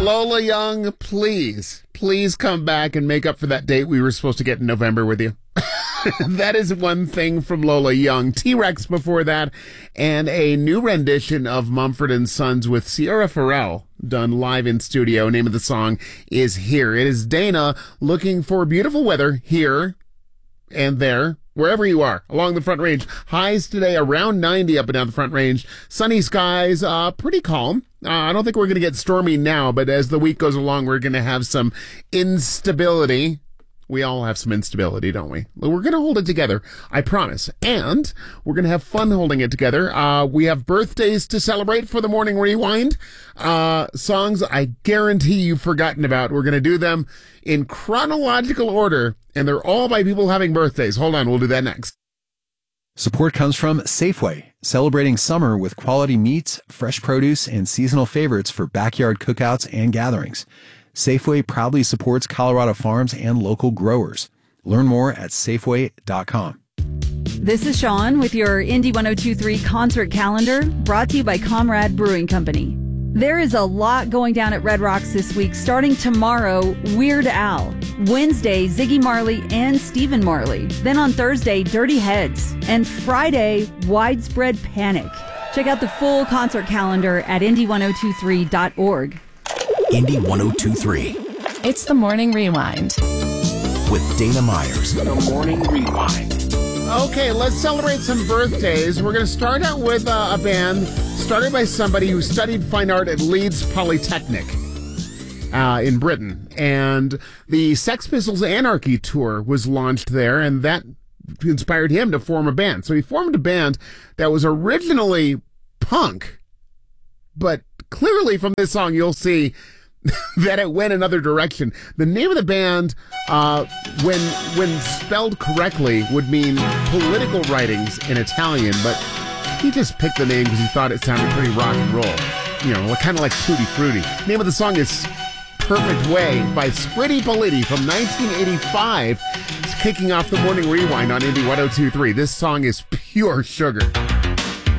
Lola Young, please come back and make up for that date we were supposed to get in November with you. That is one thing from Lola Young. T-Rex before that, and a new rendition of Mumford & Sons with Sierra Farrell, done live in studio. Name of the song is Here. It is Dana looking for beautiful weather here and there, wherever you are along the Front Range. Highs today around 90 up and down the Front Range. Sunny skies, pretty calm. I don't think we're going to get stormy now, but as the week goes along, we're going to have some instability. We all have some instability, don't we? We're going to hold it together, I promise. And we're going to have fun holding it together. We have birthdays to celebrate for the Morning Rewind. Songs I guarantee you've forgotten about. We're going to do them in chronological order, and they're all by people having birthdays. Hold on, we'll do that next. Support comes from Safeway, celebrating summer with quality meats, fresh produce, and seasonal favorites for backyard cookouts and gatherings. Safeway proudly supports Colorado farms and local growers. Learn more at Safeway.com. This is Sean with your Indy 102.3 concert calendar, brought to you by Comrade Brewing Company. There is a lot going down at Red Rocks this week. Starting tomorrow, Weird Al. Wednesday, Ziggy Marley and Stephen Marley. Then on Thursday, Dirty Heads. And Friday, Widespread Panic. Check out the full concert calendar at indy1023.org. Indy 102.3. It's the Morning Rewind. With Dana Myers. The Morning Rewind. Okay, let's celebrate some birthdays. We're going to start out with a band started by somebody who studied fine art at Leeds Polytechnic in Britain. And the Sex Pistols Anarchy Tour was launched there, and that inspired him to form a band. So he formed a band that was originally punk, but clearly from this song you'll see that it went another direction. The name of the band, when spelled correctly, would mean political writings in Italian, but he just picked the name because he thought it sounded pretty rock and roll. You know, kind of like Tutti Frutti. Name of the song is Perfect Way by Scritti Politti from 1985. It's kicking off the Morning Rewind on Indy 102.3. This song is pure sugar.